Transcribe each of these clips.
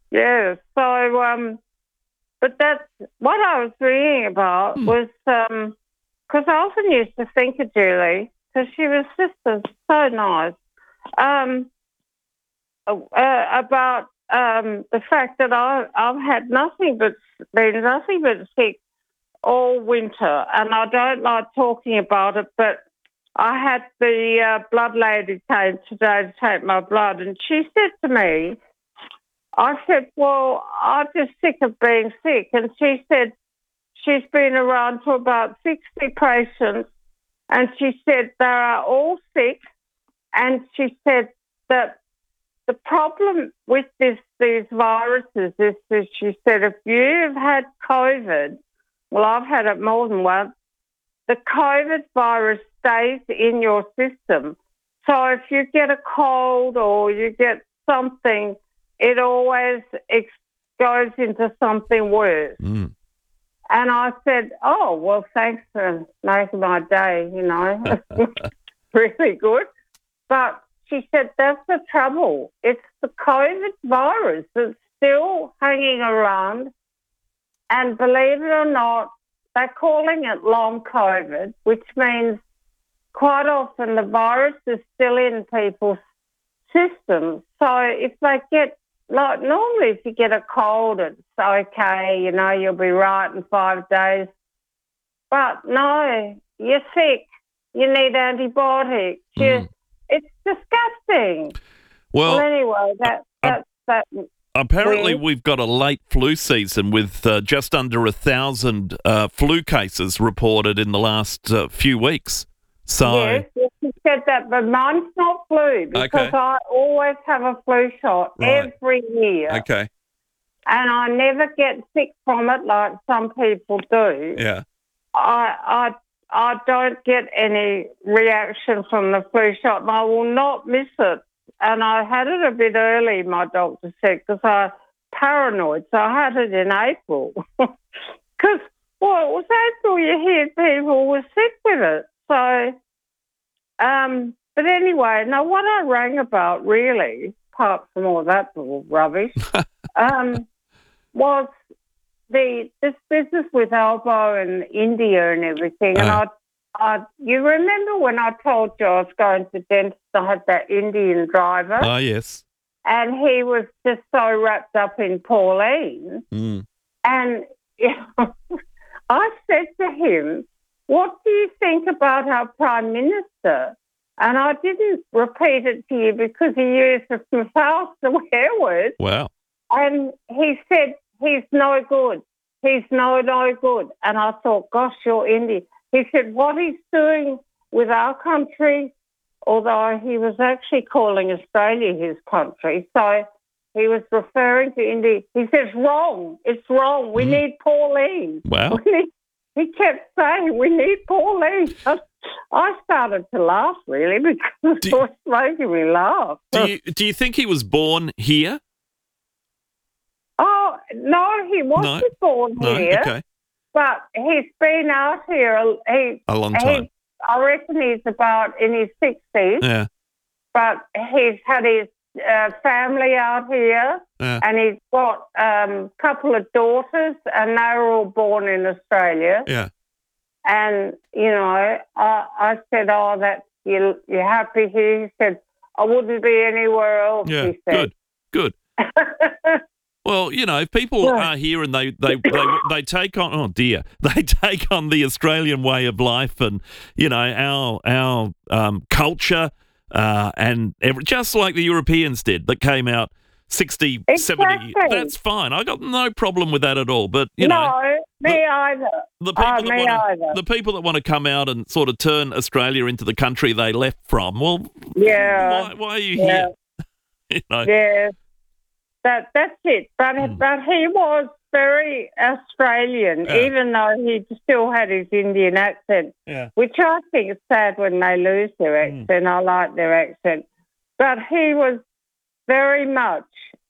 Yeah. So, but that's what I was reading about was because I often used to think of Julie because she was just so nice. Um, about the fact that I've had been nothing but sick all winter, and I don't like talking about it, but I had the blood lady came today to take my blood, and she said to me, I said, well, I'm just sick of being sick. And she said she's been around to about 60 patients, and she said they are all sick, and she said that the problem with these viruses is that she said if you've had COVID, well, I've had it more than once, the COVID virus stays in your system. So if you get a cold or you get something, it always goes into something worse. Mm. And I said, oh, well, thanks for making my day, really good. But she said, that's the trouble. It's the COVID virus that's still hanging around. And believe it or not, they're calling it long COVID, which means quite often the virus is still in people's systems. So if they get, like normally if you get a cold, it's okay, you'll be right in 5 days. But no, you're sick. You need antibiotics. It's disgusting. Well, anyway, that's that. Apparently, weird. we've got a late flu season with just under 1,000 flu cases reported in the last few weeks. So Yes, you said that, but mine's not flu because Okay. I always have a flu shot Right. every year. Okay. And I never get sick from it like some people do. Yeah. I don't get any reaction from the flu shot, and I will not miss it. And I had it a bit early, my doctor said, because I paranoid. So I had it in April. Because, well, it was April, you hear people were sick with it. So, but anyway, now what I rang about really, apart from all that little rubbish, was this business with Albo and India and everything. And you remember when I told you I was going to the dentist, I had that Indian driver? Oh, yes. And he was just so wrapped up in Pauline. Mm. And I said to him, what do you think about our Prime Minister? And I didn't repeat it to you because he used a faster swear word. Wow. And he said, he's no good. He's no good. And I thought, gosh, you're Indian. He said, what he's doing with our country, although he was actually calling Australia his country, so he was referring to India. He says, wrong. It's wrong. We need Pauline. Wow. He kept saying, we need Pauline. I started to laugh, really, because it was making me laugh. Do you think he was born here? Oh, no, he wasn't born here. Okay. But he's been out here A long time. I reckon he's about in his 60s. Yeah. But he's had his family out here, and he's got a couple of daughters, and they were all born in Australia. Yeah. And, I said, oh, you're happy here? He said, I wouldn't be anywhere else, Yeah. he said. Good. Well, if people are here and they take on, they take on the Australian way of life and, our culture and just like the Europeans did that came out 60, 70. That's fine. I got no problem with that at all. But, No, me either. The people that want to come out and sort of turn Australia into the country they left from, well, why are you here? Yeah. That's it. But he was very Australian, even though he still had his Indian accent, which I think is sad when they lose their accent. I like their accent. But he was very much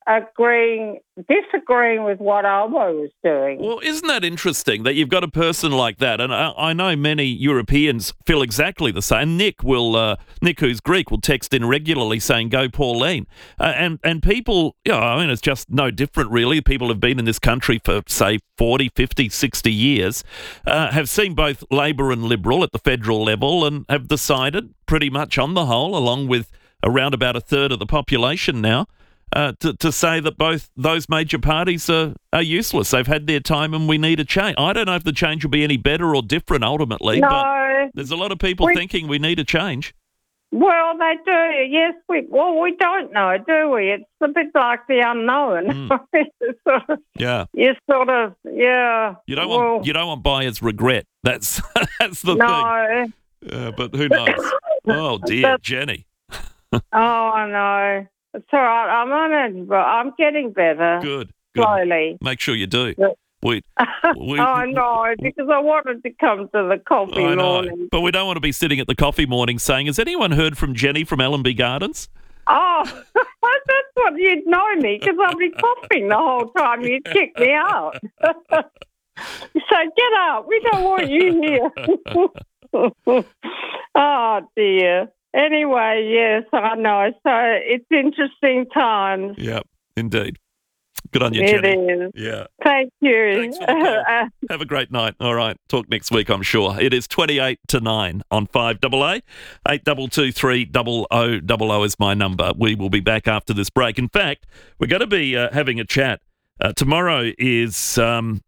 disagreeing with what Albo was doing. Well, isn't that interesting that you've got a person like that? And I know many Europeans feel exactly the same. Nick, who's Greek, will text in regularly saying, "Go Pauline." And people, it's just no different, really. People have been in this country for, say, 40, 50, 60 years, have seen both Labor and Liberal at the federal level and have decided, pretty much on the whole, along with around about a third of the population now, to say that both those major parties are useless. They've had their time and we need a change. I don't know if the change will be any better or different ultimately, but there's a lot of people thinking we need a change. Well, they do. Yes, we don't know, do we? It's a bit like the unknown. Yeah. You sort of, yeah. You don't want buyer's regret. That's the thing. But who knows? Oh dear, Jenny. Oh, I know. It's all right. I'm on it, but I'm getting better. Good. Slowly. Make sure you do. I know, because I wanted to come to the coffee morning. But we don't want to be sitting at the coffee morning saying, "Has anyone heard from Jenny from Allenby Gardens?" Oh, that's what you'd know me, because I'd be coughing the whole time. You'd kick me out. So get out. We don't want you here. Oh, dear. Anyway, yes, I know. So it's interesting times. Yeah, indeed. Good on you, Jenny. It is. Yeah. Thank you. Thanks for the call. Have a great night. All right. Talk next week, I'm sure. It is 28 to 9 on 5AA. 8223 0000 is my number. We will be back after this break. In fact, we're going to be having a chat. Tomorrow is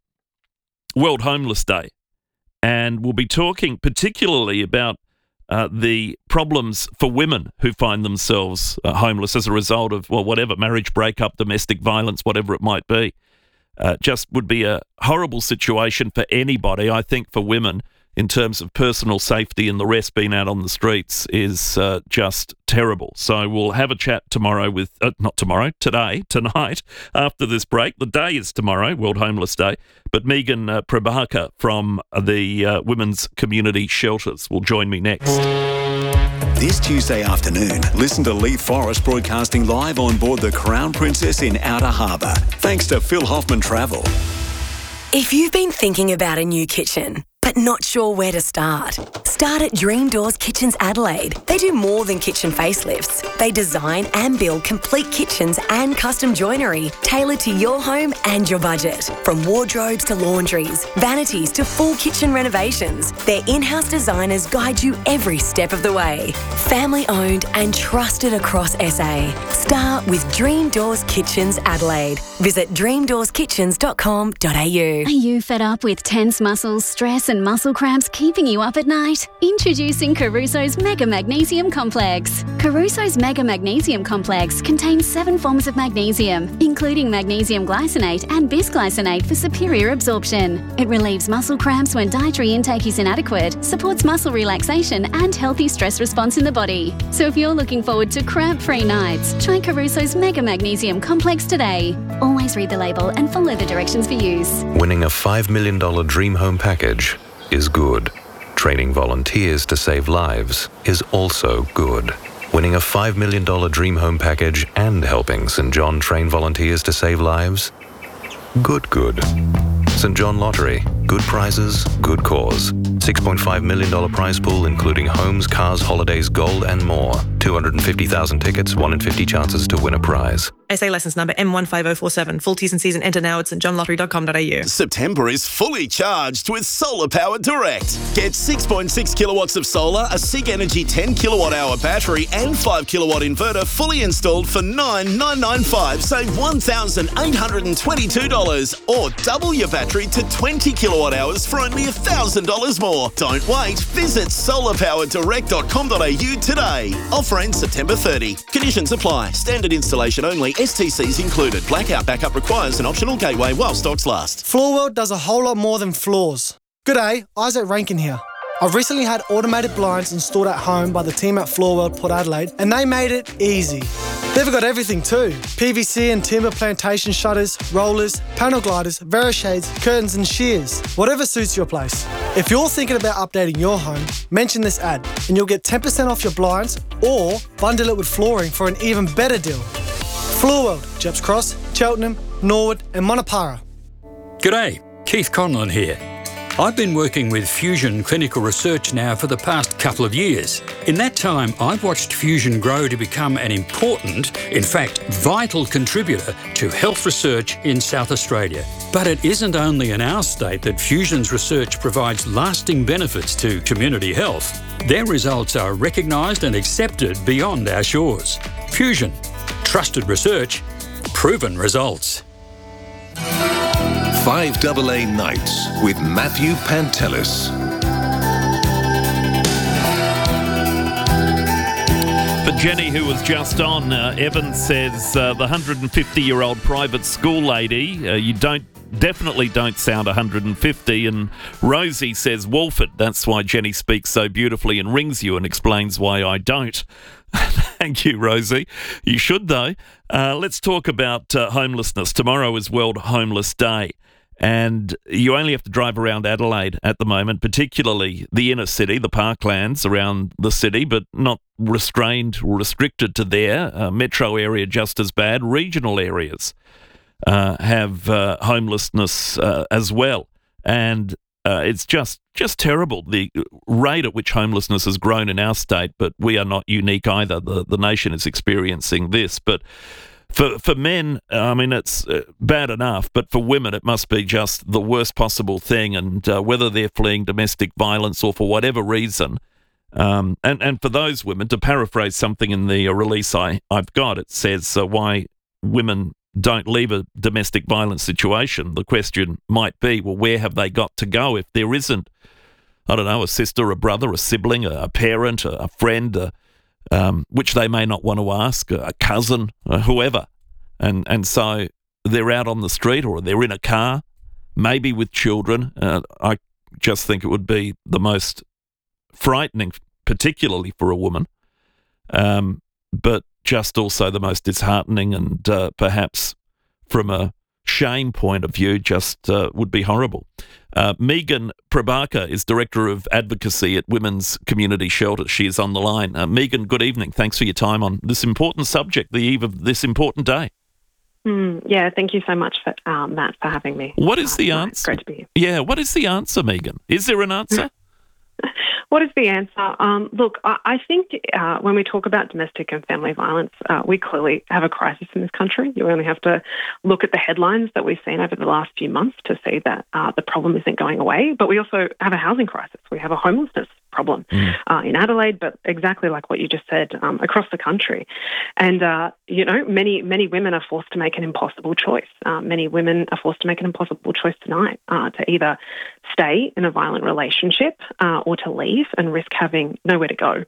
World Homeless Day, and we'll be talking particularly about the problems for women who find themselves homeless as a result of, whatever, marriage breakup, domestic violence, whatever it might be. Just would be a horrible situation for anybody. I think for women, in terms of personal safety and the rest, being out on the streets is just terrible. So we'll have a chat tomorrow with, tonight, after this break. The day is tomorrow, World Homeless Day. But Megan Prabhakar from the Women's Community Shelters will join me next. This Tuesday afternoon, listen to Lee Forrest broadcasting live on board the Crown Princess in Outer Harbour, thanks to Phil Hoffman Travel. If you've been thinking about a new kitchen, but not sure where to start at Dream Doors Kitchens Adelaide. They do more than kitchen facelifts. They design and build complete kitchens and custom joinery tailored to your home and your budget. From wardrobes to laundries, vanities to full kitchen renovations, their in-house designers guide you every step of the way. Family owned and trusted across SA. Start with Dream Doors Kitchens Adelaide. Visit dreamdoorskitchens.com.au. Are you fed up with tense muscles, stress and muscle cramps keeping you up at night? Introducing Caruso's Mega Magnesium Complex. Caruso's Mega Magnesium Complex contains 7 forms of magnesium, including magnesium glycinate and bisglycinate for superior absorption. It relieves muscle cramps when dietary intake is inadequate, supports muscle relaxation and healthy stress response in the body. So if you're looking forward to cramp-free nights, try Caruso's Mega Magnesium Complex today. Always read the label and follow the directions for use. Winning a $5 million dream home package is good. Training volunteers to save lives is also good. Winning a $5 million dream home package and helping St. John train volunteers to save lives? Good. St. John Lottery. Good prizes, good cause. $6.5 million prize pool including homes, cars, holidays, gold and more. 250,000 tickets, 1 in 50 chances to win a prize. SA licence number M15047. Full T's and C's and enter now at stjohnlottery.com.au. September is fully charged with Solar Power Direct. Get 6.6 kilowatts of solar, a SIG Energy 10 kilowatt hour battery and 5 kilowatt inverter fully installed for $9,995. Save $1,822 or double your battery to 20 kilowatt hours for only $1,000 more. Don't wait. Visit solarpowerdirect.com.au today. Offer ends September 30. Conditions apply. Standard installation only. STCs included. Blackout backup requires an optional gateway while stocks last. Floorworld does a whole lot more than floors. G'day, Isaac Rankin here. I've recently had automated blinds installed at home by the team at Floorworld Port Adelaide, and they made it easy. They've got everything too. PVC and timber plantation shutters, rollers, panel gliders, Verishades, curtains and shears. Whatever suits your place. If you're thinking about updating your home, mention this ad and you'll get 10% off your blinds or bundle it with flooring for an even better deal. Floorworld, Jeps Cross, Cheltenham, Norwood and Monopara. G'day, Keith Conlon here. I've been working with Fusion Clinical Research now for the past couple of years. In that time, I've watched Fusion grow to become an important, in fact, vital contributor to health research in South Australia. But it isn't only in our state that Fusion's research provides lasting benefits to community health. Their results are recognised and accepted beyond our shores. Fusion. Trusted research. Proven results. 5AA Nights with Matthew Pantelis. For Jenny, who was just on, Evan says the 150-year-old private school lady, you definitely don't sound 150. And Rosie says Wolford. That's why Jenny speaks so beautifully and rings you and explains why I don't. Thank you, Rosie. You should, though. Let's talk about homelessness. Tomorrow is World Homeless Day. And you only have to drive around Adelaide at the moment, particularly the inner city, the parklands around the city, but not restrained or restricted to there. Metro area just as bad. Regional areas have homelessness as well. And it's just terrible, the rate at which homelessness has grown in our state, but we are not unique either. The nation is experiencing this. But for men, I mean, it's bad enough, but for women, it must be just the worst possible thing. And whether they're fleeing domestic violence or for whatever reason, and for those women, to paraphrase something in the release I've got, it says why women don't leave a domestic violence situation. The question might be, well, where have they got to go if there isn't, I don't know, a sister, a brother, a sibling, a parent, a friend, which they may not want to ask, a cousin, whoever. And so they're out on the street or they're in a car, maybe with children. I just think it would be the most frightening, particularly for a woman, but just also the most disheartening and perhaps from a shame point of view just would be horrible. Megan Prabhakar is Director of Advocacy at Women's Community Shelter. She is on the line. Megan, good evening. Thanks for your time on this important subject, the eve of this important day. Yeah, thank you so much, Matt, for having me. What is the answer? Great to be here. Yeah, what is the answer, Megan? Is there an answer? What is the answer? Look, I think when we talk about domestic and family violence, we clearly have a crisis in this country. You only have to look at the headlines that we've seen over the last few months to see that the problem isn't going away. But we also have a housing crisis. We have a homelessness problem in Adelaide, but exactly like what you just said, across the country. And, many women are forced to make an impossible choice. Many women are forced to make an impossible choice tonight to either stay in a violent relationship or to leave and risk having nowhere to go.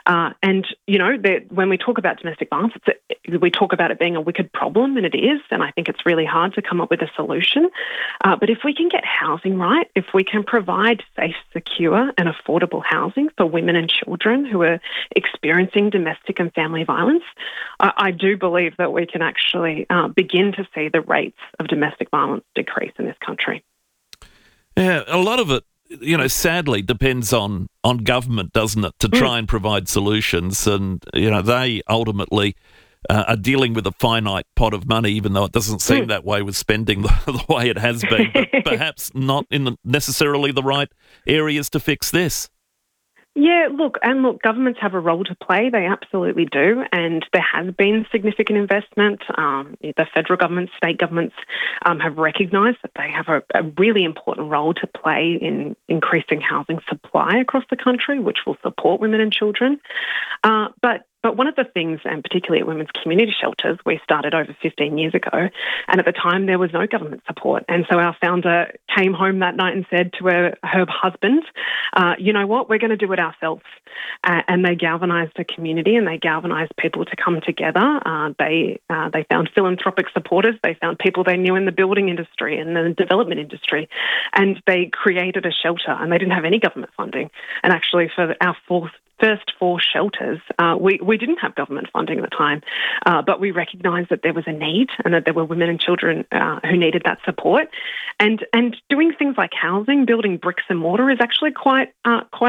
When we talk about domestic violence, we talk about it being a wicked problem, and it is, and I think it's really hard to come up with a solution. But if we can get housing right, if we can provide safe, secure and affordable housing for women and children who are experiencing domestic and family violence, I do believe that we can actually begin to see the rates of domestic violence decrease in this country. Yeah, a lot of it, sadly depends on government, doesn't it, to try and provide solutions. And, they ultimately are dealing with a finite pot of money, even though it doesn't seem that way with spending the way it has been, but perhaps not in necessarily the right areas to fix this. Yeah, look, governments have a role to play. They absolutely do. And there has been significant investment. The federal government, state governments have recognised that they have a really important role to play in increasing housing supply across the country, which will support women and children. But one of the things, and particularly at women's community shelters, we started over 15 years ago, and at the time there was no government support. And so our founder came home that night and said to her husband, you know what, we're going to do it ourselves. And they galvanised a community and they galvanised people to come together. They found philanthropic supporters. They found people they knew in the building industry and the development industry. And they created a shelter, and they didn't have any government funding. And actually for our first 4 shelters, we didn't have government funding at the time, but we recognised that there was a need and that there were women and children who needed that support. And doing things like housing, building bricks and mortar is actually quite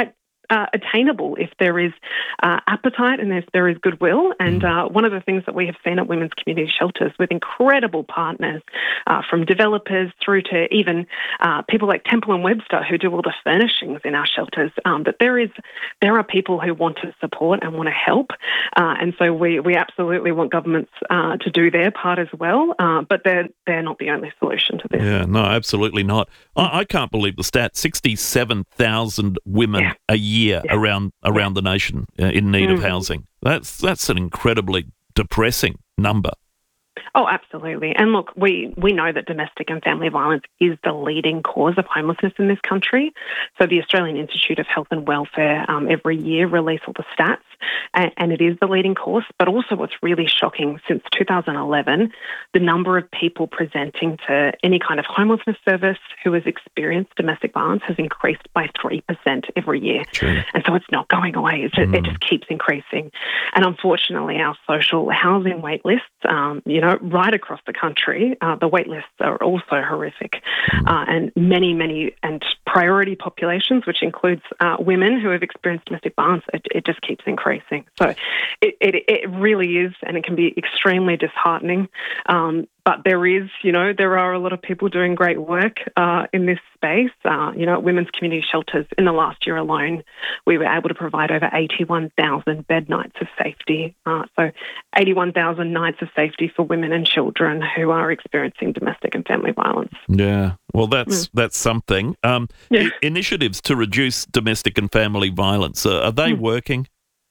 attainable if there is appetite and if there is goodwill. And one of the things that we have seen at women's community shelters with incredible partners, from developers through to even people like Temple and Webster who do all the furnishings in our shelters, that there are people who want to support and want to help. And so we absolutely want governments to do their part as well, but they're not the only solution to this. Yeah, no, absolutely not. I can't believe the stat: 67,000 women a year around the nation in need of housing. That's an incredibly depressing number. Oh, absolutely. And look, we know that domestic and family violence is the leading cause of homelessness in this country. So the Australian Institute of Health and Welfare every year release all the stats, and it is the leading cause. But also what's really shocking, since 2011, the number of people presenting to any kind of homelessness service who has experienced domestic violence has increased by 3% every year. True. And so it's not going away. It just keeps increasing. And unfortunately, our social housing wait lists, right across the country, the wait lists are also horrific. And many and priority populations, which includes women who have experienced domestic violence, it just keeps increasing. So it really is, and it can be extremely disheartening. But there are a lot of people doing great work in this space. At women's community shelters, in the last year alone, we were able to provide over 81,000 bed nights of safety. So 81,000 nights of safety for women and children who are experiencing domestic and family violence. Yeah, well, that's something. Initiatives to reduce domestic and family violence, are they working?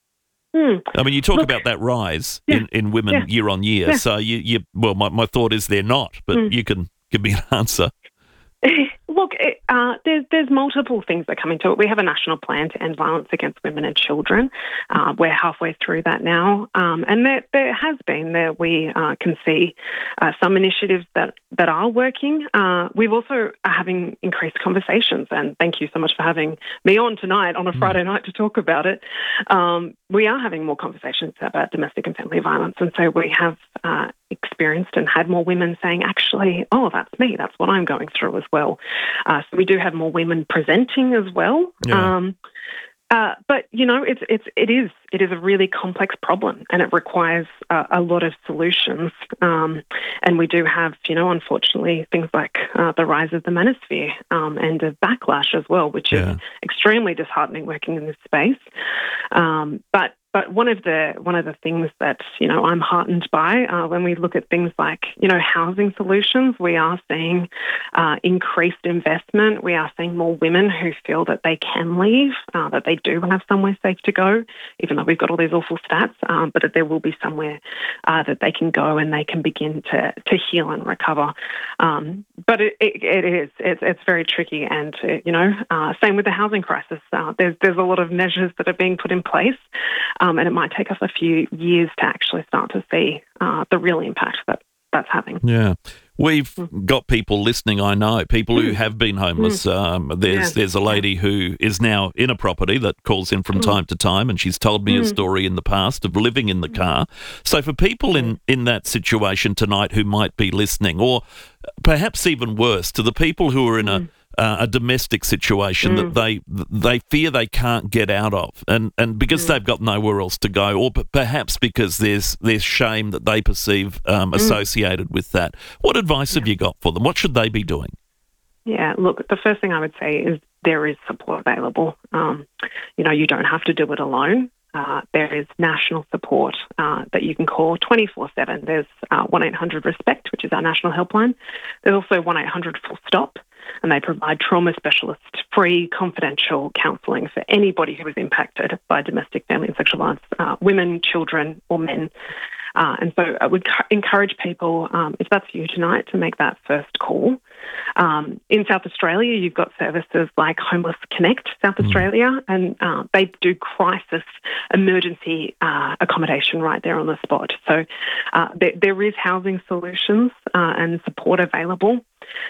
I mean, you talk about that rise in women year on year. So my thought is they're not, but you can give me an answer. Look, there's multiple things that come into it. We have a national plan to end violence against women and children. We're halfway through that now. And there has been, we can see some initiatives that are working. We've also are having increased conversations, and thank you so much for having me on tonight on a Friday night to talk about it. We are having more conversations about domestic and family violence, and so we have experienced and had more women saying, actually, oh, that's me, that's what I'm going through as well. So we do have more women presenting as well. Yeah. But it is a really complex problem, and it requires a lot of solutions. And we do have, unfortunately, things like the rise of the manosphere and of backlash as well, which is extremely disheartening working in this space. But one of the things that I'm heartened by when we look at things like housing solutions, we are seeing increased investment. We are seeing more women who feel that they can leave, that they do have somewhere safe to go, even though we've got all these awful stats, but that there will be somewhere that they can go and they can begin to heal and recover. But it's very tricky, and same with the housing crisis. There's a lot of measures that are being put in place. And it might take us a few years to actually start to see the real impact that's having. Yeah. We've got people listening, I know, people who have been homeless. There's a lady who is now in a property that calls in from time to time, and she's told me a story in the past of living in the car. So for people in that situation tonight who might be listening, or perhaps even worse, to the people who are in a domestic situation that they fear they can't get out of, and because they've got nowhere else to go, or perhaps because there's shame that they perceive associated with that. What advice have you got for them? What should they be doing? Yeah, look, the first thing I would say is there is support available. You don't have to do it alone. There is national support that you can call 24/7. There's 1-800-RESPECT, which is our national helpline. There's also 1-800-FULL-STOP, and they provide trauma specialists free, confidential counselling for anybody who is impacted by domestic, family and sexual violence, women, children or men. And so I would encourage people, if that's you tonight, to make that first call. In South Australia, you've got services like Homeless Connect South Australia, and they do crisis emergency accommodation right there on the spot. So there is housing solutions and support available.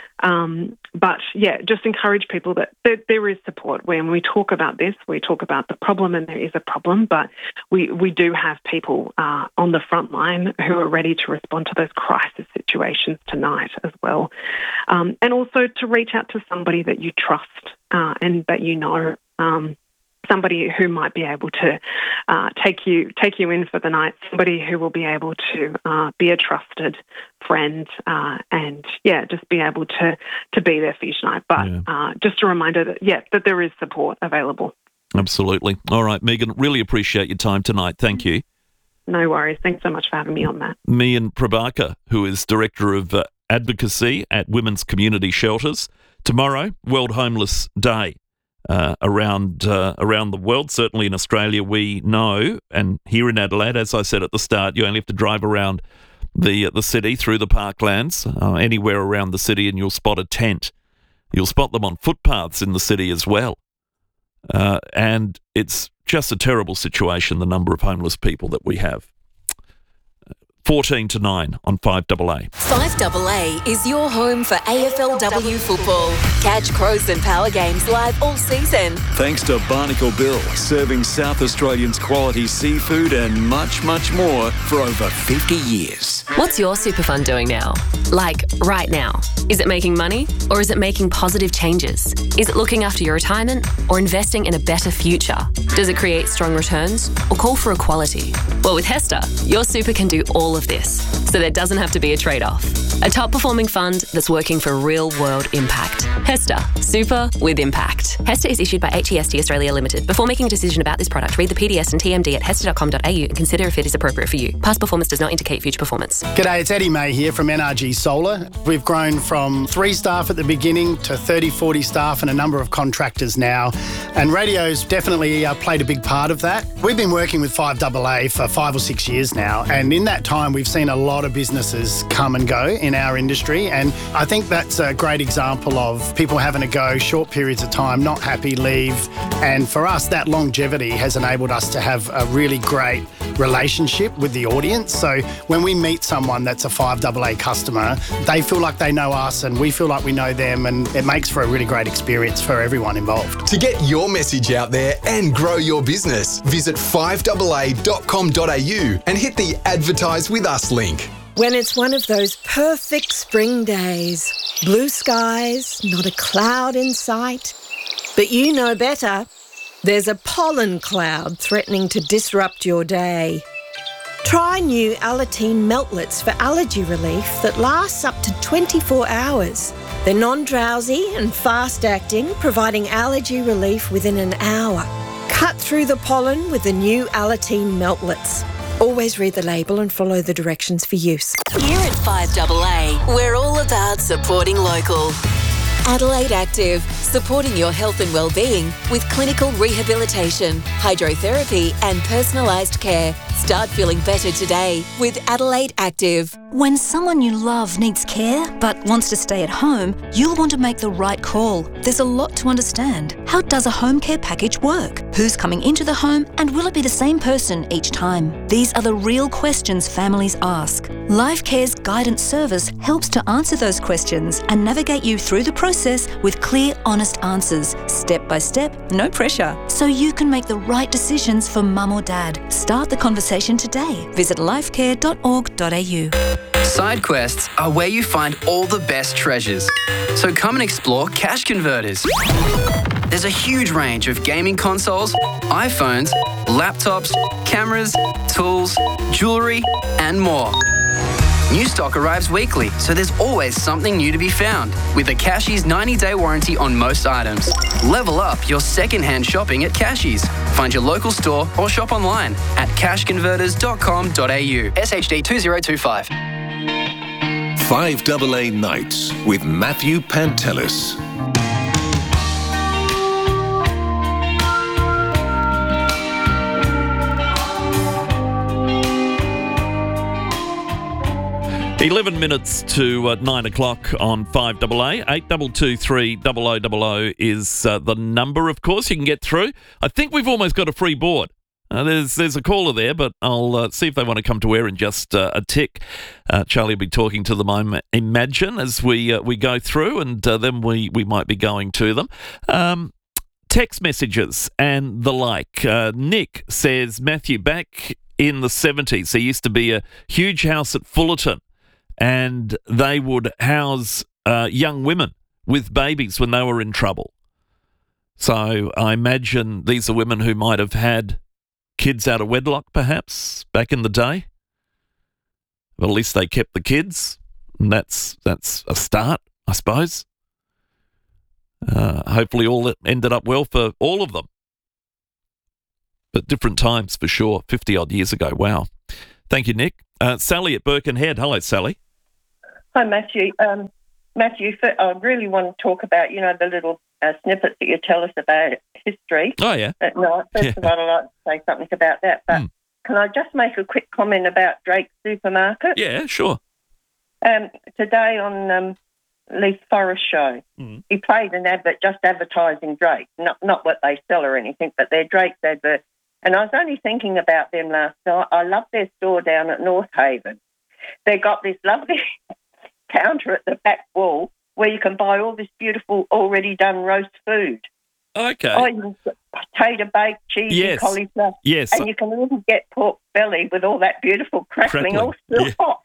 But just encourage people that there is support. When we talk about this, we talk about the problem, and there is a problem, but we do have people on the front line who are ready to respond to those crisis situations tonight as well. And also to reach out to somebody that you trust and that somebody who might be able to take you in for the night, somebody who will be able to be a trusted friend and just be able to be there for you tonight. But just a reminder that there is support available. Absolutely. All right, Megan, really appreciate your time tonight. Thank you. No worries. Thanks so much for having me on that. Megan Prabhakar, who is Director of Advocacy at Women's Community Shelters. Tomorrow, World Homeless Day. Around the world, certainly in Australia, we know, and here in Adelaide, as I said at the start, you only have to drive around the city through the parklands, anywhere around the city, and you'll spot a tent. You'll spot them on footpaths in the city as well. And it's just a terrible situation, the number of homeless people that we have. 14 to 9 on 5AA. 5AA is your home for AFLW football. Catch Crows and Power games live all season. Thanks to Barnacle Bill, serving South Australians quality seafood and much, much more for over 50 years. What's your super fund doing now? Like, right now? Is it making money or is it making positive changes? Is it looking after your retirement or investing in a better future? Does it create strong returns or call for equality? Well, with HESTA, your super can do all of this, so there doesn't have to be a trade-off. A top-performing fund that's working for real-world impact. HESTA, super with impact. HESTA is issued by HEST Australia Limited. Before making a decision about this product, read the PDS and TMD at hesta.com.au and consider if it is appropriate for you. Past performance does not indicate future performance. G'day, it's Eddie May here from NRG Solar. We've grown from 3 staff at the beginning to 30, 40 staff and a number of contractors now. And radio's definitely played a big part of that. We've been working with 5AA for 5 or 6 years now, and in that time we've seen a lot of businesses come and go in our industry, and I think that's a great example of people having a go, short periods of time, not happy, leave. And for us, that longevity has enabled us to have a really great relationship with the audience. So when we meet someone that's a 5AA customer, they feel like they know us and we feel like we know them, and it makes for a really great experience for everyone involved. To get your message out there and grow your business, visit 5AA.com.au and hit the Advertise with Us link. When it's one of those perfect spring days, blue skies, not a cloud in sight, but you know better. There's a pollen cloud threatening to disrupt your day. Try new Alateen Meltlets for allergy relief that lasts up to 24 hours. They're non-drowsy and fast-acting, providing allergy relief within an hour. Cut through the pollen with the new Alateen Meltlets. Always read the label and follow the directions for use. Here at 5AA, we're all about supporting local. Adelaide Active, supporting your health and well-being with clinical rehabilitation, hydrotherapy and personalised care. Start feeling better today with Adelaide Active. When someone you love needs care but wants to stay at home, you'll want to make the right call. There's a lot to understand. How does a home care package work? Who's coming into the home, and will it be the same person each time? These are the real questions families ask. LifeCare's guidance service helps to answer those questions and navigate you through the process with clear, honest answers, step by step, no pressure, so you can make the right decisions for mum or dad. Start the conversation today. Visit lifecare.org.au. Side quests are where you find all the best treasures. So come and explore Cash Converters. There's a huge range of gaming consoles, iPhones, laptops, cameras, tools, jewellery, and more. New stock arrives weekly, so there's always something new to be found. With a Cashies 90-day warranty on most items. Level up your second-hand shopping at Cashies. Find your local store or shop online at cashconverters.com.au. SHD 2025. 5AA Nights with Matthew Pantelis. Eleven minutes to 9 o'clock on 5AA. 8223 0000 is the number, of course. You can get through. I think we've almost got a free board. There's a caller there, but I'll see if they want to come to air in just a tick. Charlie will be talking to them, I imagine, as we go through, and then we might be going to them. Text messages and the like. Nick says, Matthew, back in the 70s, there used to be a huge house at Fullerton, and they would house young women with babies when they were in trouble. So I imagine these are women who might have had kids out of wedlock, perhaps, back in the day. But at least they kept the kids, and that's a start, I suppose. Hopefully all it ended up well for all of them. But different times for sure, 50-odd years ago. Wow. Thank you, Nick. Sally at Birkenhead. Hello, Sally. Hi, Matthew. Matthew, I really want to talk about, the little snippets that you tell us about history. Oh, yeah. At night. First of all, I'd like to say something about that. But can I just make a quick comment about Drake's Supermarket? Yeah, sure. Today on Leith Forest show, he played an advert just advertising Drake, not what they sell or anything, but their Drake's advert. And I was only thinking about them last night. I love their store down at North Haven. They got this lovely counter at the back wall where you can buy all this beautiful already done roast food. Okay. Oh, you can get potato baked, cheesy, cauliflower. Yes. And you can even get pork belly with all that beautiful crackling all still hot.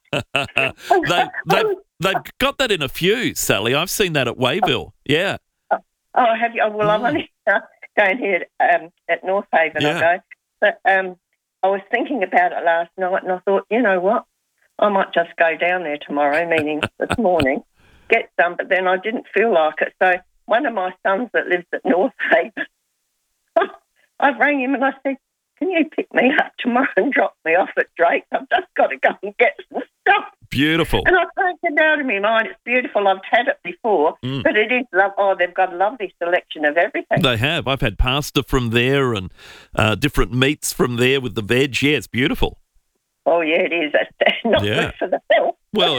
They've got that in a few, Sally. I've seen that at Wayville. Yeah. Oh, have you? Well, I'm only going here at North Haven, I go. But I was thinking about it last night and I thought, you know what? I might just go down there tomorrow, meaning this morning, get some, but then I didn't feel like it. So one of my sons that lives at North Haven, I rang him and I said, can you pick me up tomorrow and drop me off at Drake? I've just got to go and get some stuff. Beautiful. And I can't get it out of my mind. It's beautiful. I've had it before, but it is they've got a lovely selection of everything. They have. I've had pasta from there and different meats from there with the veg. Yeah, it's beautiful. Oh, yeah, it is. That's not good for the health. Well,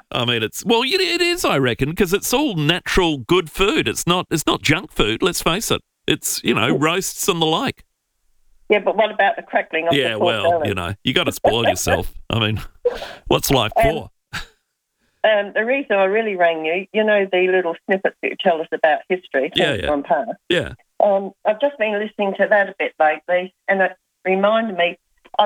it is, I reckon, because it's all natural, good food. It's not junk food, let's face it. It's, roasts and the like. Yeah, but what about the crackling of the pork belly? you got to spoil yourself. I mean, what's life for? The reason I really rang you, the little snippets that you tell us about history from past. Yeah. I've just been listening to that a bit lately, and it reminded me,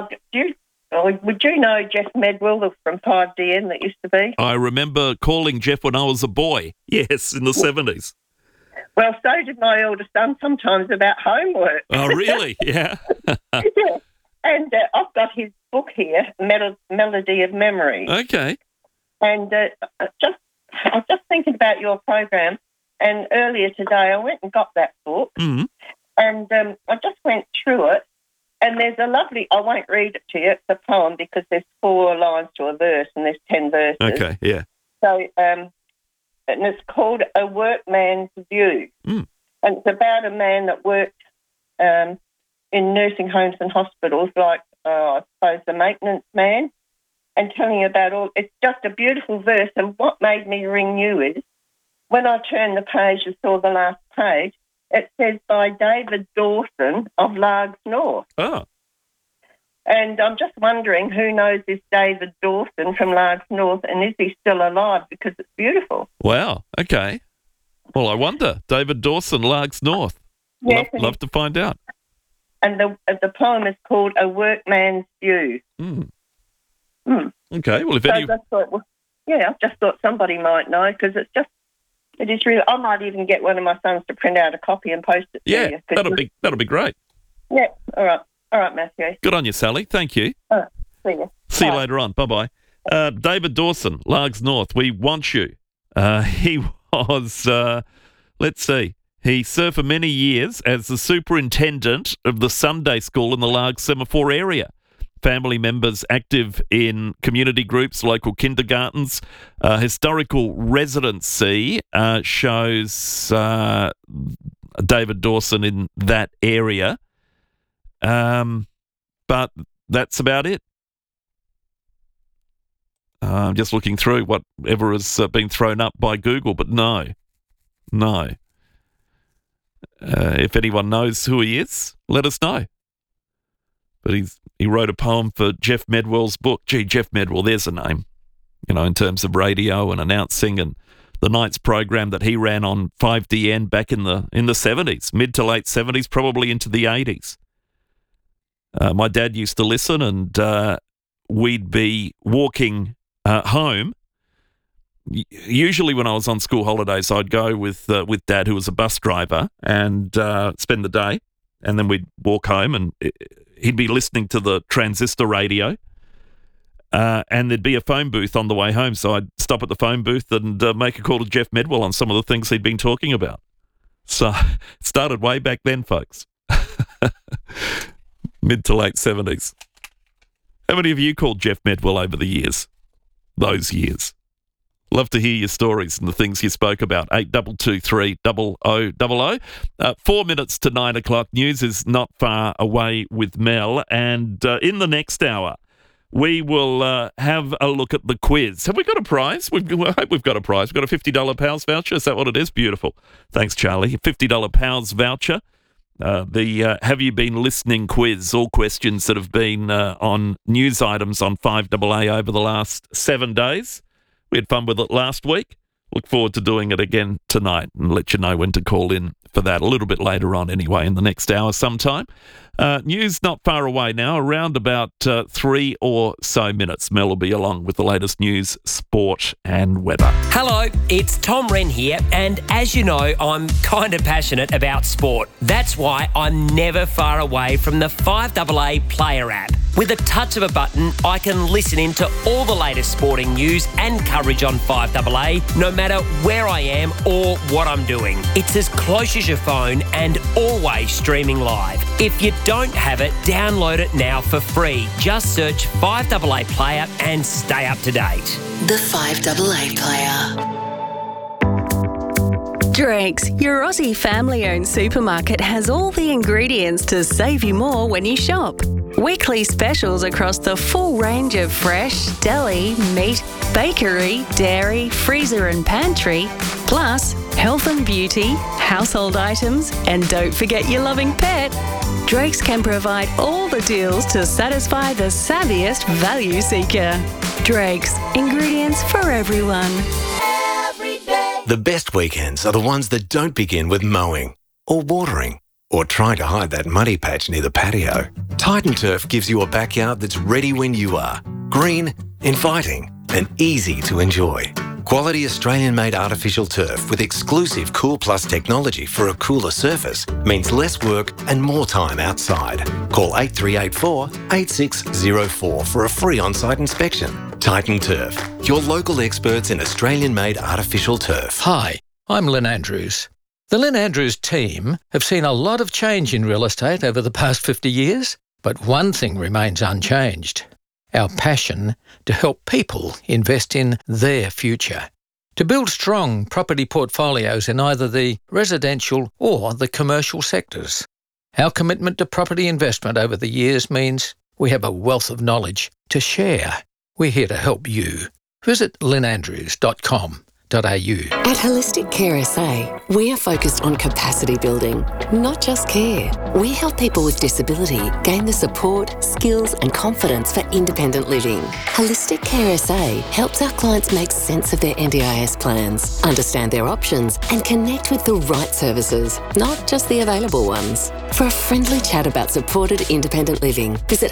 would you know Jeff Medwell from 5DN that used to be? I remember calling Jeff when I was a boy, yes, in the 70s. Well, so did my older son sometimes about homework. Oh, really? Yeah. Yeah. And I've got his book here, Melody of Memories. Okay. And I was just thinking about your program, and earlier today I went and got that book, and I just went through it, and there's a lovely, I won't read it to you, it's a poem because there's 4 lines to a verse and there's 10 verses. Okay, yeah. So, and it's called A Workman's View. And it's about a man that worked in nursing homes and hospitals, like, I suppose, the maintenance man, and telling you about all. It's just a beautiful verse. And what made me ring you is when I turned the page and saw the last page, it says by David Dawson of Largs North. Oh. And I'm just wondering who knows this David Dawson from Largs North, and is he still alive, because it's beautiful. Wow, okay. Well, I wonder. David Dawson, Largs North. Yes, love to find out. And the poem is called A Workman's View. Okay, well, if I just thought somebody might know, because it is really, I might even get one of my sons to print out a copy and post it to you. That'll be great. Yeah, all right, Matthew. Good on you, Sally. Thank you. See you. See you later on. Bye-bye. David Dawson, Largs North, we want you. He was, let's see, he served for many years as the superintendent of the Sunday school in the Largs Semaphore area. Family members active in community groups, local kindergartens. Historical residency shows David Dawson in that area. But that's about it. I'm just looking through whatever has been thrown up by Google, but no. If anyone knows who he is, let us know. But he wrote a poem for Jeff Medwell's book. Gee, Jeff Medwell, there's a name, in terms of radio and announcing and the night's program that he ran on 5DN back in the 70s, mid to late 70s, probably into the 80s. My dad used to listen, and we'd be walking home, usually when I was on school holidays, I'd go with Dad, who was a bus driver, and spend the day, and then we'd walk home, and he'd be listening to the transistor radio, and there'd be a phone booth on the way home, so I'd stop at the phone booth and make a call to Jeff Medwell on some of the things he'd been talking about. So it started way back then, folks. Mid to late 70s. How many of you called Jeff Medwell over the years? Those years. Love to hear your stories and the things you spoke about. 8223 0000. 4 minutes to 9 o'clock. News is not far away with Mel. And in the next hour, we will have a look at the quiz. Have we got a prize? I hope we've got a prize. We've got a $50 Pals voucher. Is that what it is? Beautiful. Thanks, Charlie. $50 Pals voucher. The Have You Been Listening quiz. All questions that have been on news items on 5AA over the last 7 days. We had fun with it last week. Look forward to doing it again tonight and let you know when to call in for that a little bit later on anyway, in the next hour sometime. News not far away now, around about 3 or so minutes. Mel will be along with the latest news, sport and weather. Hello, it's Tom Wren here, and as you know, I'm kind of passionate about sport. That's why I'm never far away from the 5AA Player app. With a touch of a button, I can listen in to all the latest sporting news and coverage on 5AA, no matter where I am or what I'm doing. It's as close as your phone and always streaming live. If you don't have it, download it now for free. Just search 5AA Player and stay up to date. The 5AA Player. Drake's, your Aussie family-owned supermarket, has all the ingredients to save you more when you shop. Weekly specials across the full range of fresh, deli, meat, bakery, dairy, freezer and pantry, plus health and beauty, household items, and don't forget your loving pet. Drake's can provide all the deals to satisfy the savviest value seeker. Drake's, ingredients for everyone. The best weekends are the ones that don't begin with mowing or watering or trying to hide that muddy patch near the patio. Titan Turf gives you a backyard that's ready when you are. Green, inviting, and easy to enjoy. Quality Australian-made artificial turf with exclusive Cool Plus technology for a cooler surface means less work and more time outside. Call 8384 8604 for a free on-site inspection. Titan Turf, your local experts in Australian-made artificial turf. Hi, I'm Lynn Andrews. The Lynn Andrews team have seen a lot of change in real estate over the past 50 years, but one thing remains unchanged: our passion to help people invest in their future, to build strong property portfolios in either the residential or the commercial sectors. Our commitment to property investment over the years means we have a wealth of knowledge to share. We're here to help you. Visit lynnandrews.com.au. At Holistic Care SA, we are focused on capacity building, not just care. We help people with disability gain the support, skills and confidence for independent living. Holistic Care SA helps our clients make sense of their NDIS plans, understand their options and connect with the right services, not just the available ones. For a friendly chat about supported independent living, visit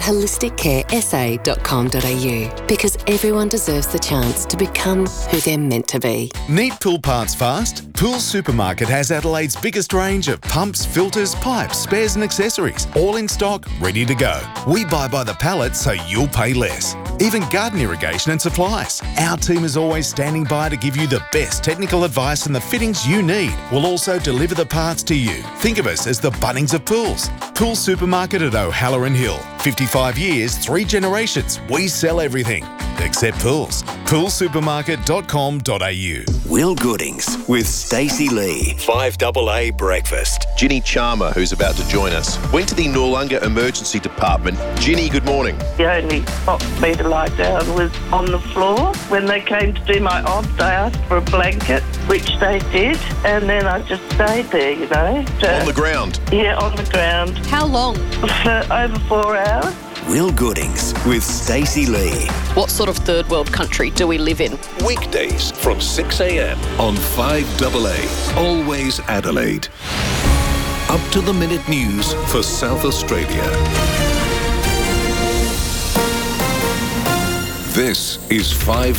holisticcaresa.com.au, because everyone deserves the chance to become who they're meant to be. Need pool parts fast? Pool Supermarket has Adelaide's biggest range of pumps, filters, pipes, spares and accessories, all in stock, ready to go. We buy by the pallet so you'll pay less. Even garden irrigation and supplies. Our team is always standing by to give you the best technical advice and the fittings you need. We'll also deliver the parts to you. Think of us as the Bunnings of pools. Pool Supermarket at O'Halloran Hill. 55 years, 3 generations. We sell everything except pools. Poolsupermarket.com.au. Will Goodings with Stacey Lee. 5AA Breakfast. Ginny Chalmer, who's about to join us, went to the Noarlunga Emergency Department. Ginny, good morning. The only spot for me to lie down was on the floor. When they came to do my obs, they asked for a blanket, which they did, and then I just stayed there, you know. On the ground? Yeah, on the ground. How long? For over 4 hours. Will Goodings with Stacey Lee. What sort of third world country do we live in? Weekdays from 6 a.m. on 5AA. Always Adelaide. Up to the minute news for South Australia. This is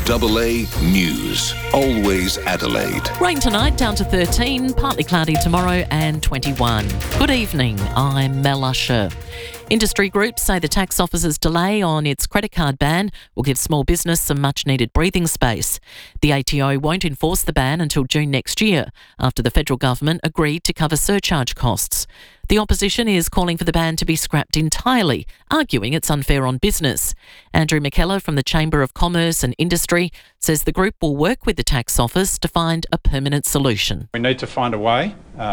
5AA News. Always Adelaide. Rain tonight down to 13, partly cloudy tomorrow and 21. Good evening, I'm Mel Usher. Industry groups say the tax office's delay on its credit card ban will give small business some much-needed breathing space. The ATO won't enforce the ban until June next year, after the federal government agreed to cover surcharge costs. The opposition is calling for the ban to be scrapped entirely, arguing it's unfair on business. Andrew McKellar from the Chamber of Commerce and Industry says the group will work with the tax office to find a permanent solution. We need to find a way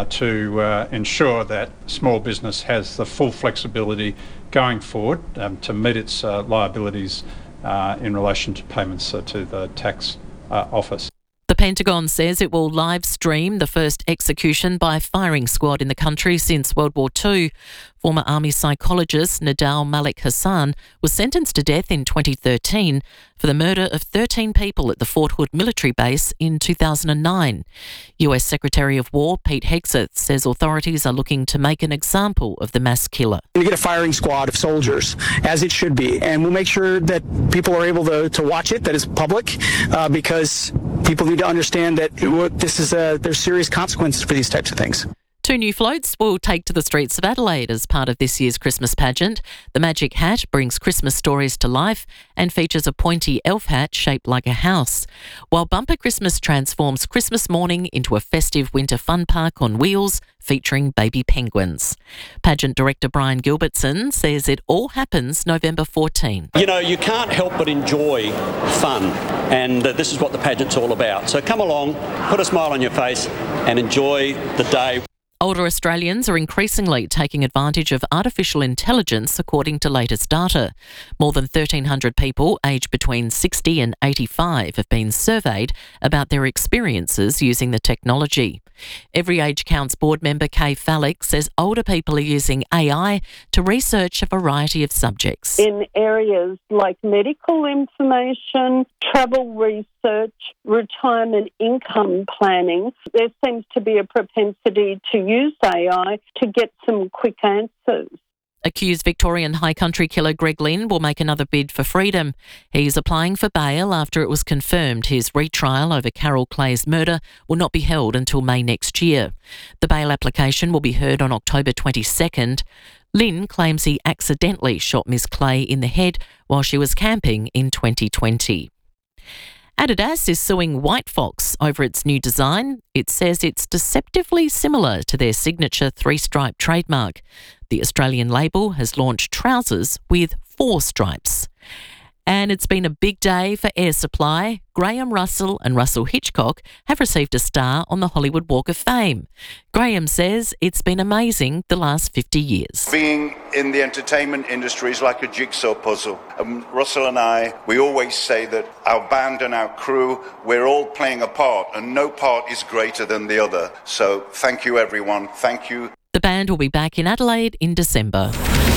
to ensure that small business has the full flexibility going forward to meet its liabilities in relation to payments to the tax office. The Pentagon says it will live stream the first execution by firing squad in the country since World War II. Former Army psychologist Nadal Malik Hassan was sentenced to death in 2013 for the murder of 13 people at the Fort Hood military base in 2009. US Secretary of War Pete Hegseth says authorities are looking to make an example of the mass killer. You get a firing squad of soldiers, as it should be, and we'll make sure that people are able to watch it, that is public, because people need to understand that there's serious consequences for these types of things. 2 new floats will take to the streets of Adelaide as part of this year's Christmas pageant. The Magic Hat brings Christmas stories to life and features a pointy elf hat shaped like a house, while Bumper Christmas transforms Christmas morning into a festive winter fun park on wheels featuring baby penguins. Pageant director Brian Gilbertson says it all happens November 14. You know, you can't help but enjoy fun, and this is what the pageant's all about. So come along, put a smile on your face and enjoy the day. Older Australians are increasingly taking advantage of artificial intelligence, according to latest data. More than 1,300 people aged between 60 and 85 have been surveyed about their experiences using the technology. Every Age Counts board member Kay Fallick says older people are using AI to research a variety of subjects. In areas like medical information, travel research, retirement income planning, there seems to be a propensity to use AI to get some quick answers. Accused Victorian High Country killer Greg Lynn will make another bid for freedom. He's applying for bail after it was confirmed his retrial over Carol Clay's murder will not be held until May next year. The bail application will be heard on October 22nd. Lynn claims he accidentally shot Miss Clay in the head while she was camping in 2020. Adidas is suing White Fox over its new design. It says it's deceptively similar to their signature 3-stripe trademark. The Australian label has launched trousers with 4 stripes. And it's been a big day for Air Supply. Graham Russell and Russell Hitchcock have received a star on the Hollywood Walk of Fame. Graham says it's been amazing the last 50 years. Being in the entertainment industry is like a jigsaw puzzle. Russell and I, we always say that our band and our crew, we're all playing a part and no part is greater than the other. So thank you, everyone. Thank you. The band will be back in Adelaide in December.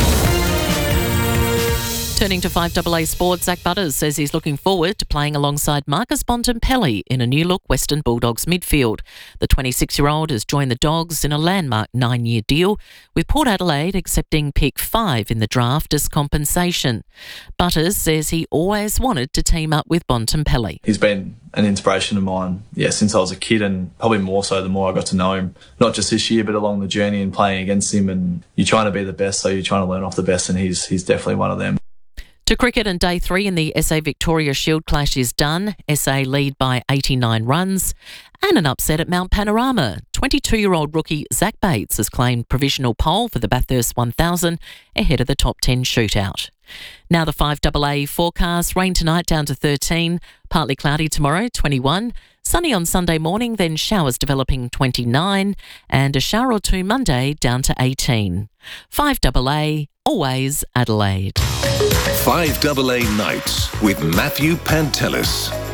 Turning to 5AA Sport, Zach Butters says he's looking forward to playing alongside Marcus Bontempelli in a new-look Western Bulldogs midfield. The 26-year-old has joined the Dogs in a landmark 9-year deal, with Port Adelaide accepting pick 5 in the draft as compensation. Butters says he always wanted to team up with Bontempelli. He's been an inspiration of mine, since I was a kid, and probably more so the more I got to know him. Not just this year, but along the journey and playing against him. And you're trying to be the best, so you're trying to learn off the best, and he's definitely one of them. To cricket, and day 3 in the SA Victoria Shield clash is done. SA lead by 89 runs. And an upset at Mount Panorama. 22-year-old rookie Zach Bates has claimed provisional pole for the Bathurst 1000 ahead of the top 10 shootout. Now the 5AA forecast. Rain tonight down to 13. Partly cloudy tomorrow, 21. Sunny on Sunday morning, then showers developing 29. And a shower or 2 Monday down to 18. 5AA, always Adelaide. 5AA Nights with Matthew Pantelis.